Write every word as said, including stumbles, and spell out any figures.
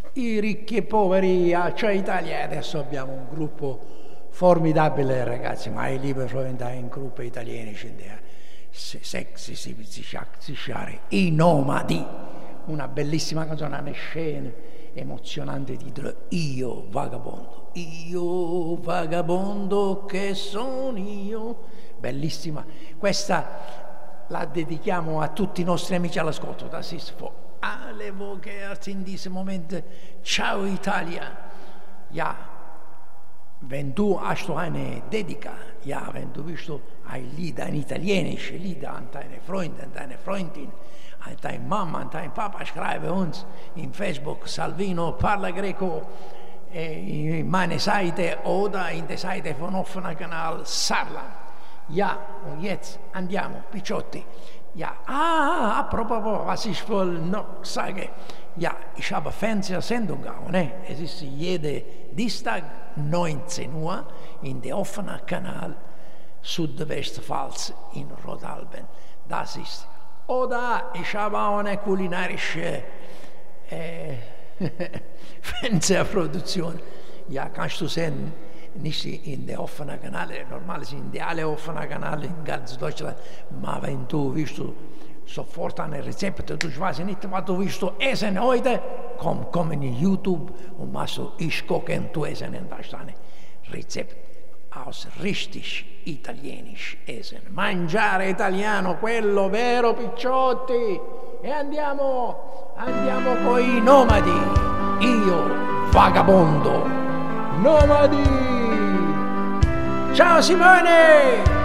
i ricchi e poveri, cioè Italia. Adesso abbiamo un gruppo formidabile, ragazzi, ma i libri florentini in gruppo italiani, sexy, si si share, i nomadi, una bellissima canzone, una scena emozionante, titolo Io vagabondo, io vagabondo che sono io, bellissima. Questa la dedichiamo a tutti i nostri amici all'ascolto, da Sisfo. Alle voche in questo momento. Ciao Italia. Ja, wenn du hast du eine Dedica, ja, wenn du willst du ein Lied, ein italienisches Lied an deine Freunde, an deine Freundin, an deine Mama, an deinen Papa, schreibe uns in Facebook Salvino Parla Greco in meine Seite oder in der Seite von offener Kanal Saarland. Ja, und jetzt andiamo, Picciotti. Ja, ah, apropos, was ich wohl noch sage. Ja, ich habe Fernsehsendung auch, ne? Es ist jeden Dienstag neunzehn Uhr in der offenen Kanal Südwestpfalz in Rodalben. Das ist. Oder ich habe auch eine kulinarische äh, Fernsehproduktion. Ja, kannst du sehen, nicht in der offenen Kanäle, normal sind die alle offenen Kanäle in ganz Deutschland, aber wenn du willst du sofort ein Rezept, du weißt nicht, was du willst du essen heute, komm, komm in YouTube und machst du, ich koche und du essen und das ist ein Rezept aus richtig italienisch essen. Mangiare italiano, quello vero, Picciotti. E andiamo, andiamo con i nomadi, io vagabondo, nomadi. Ciao Simone!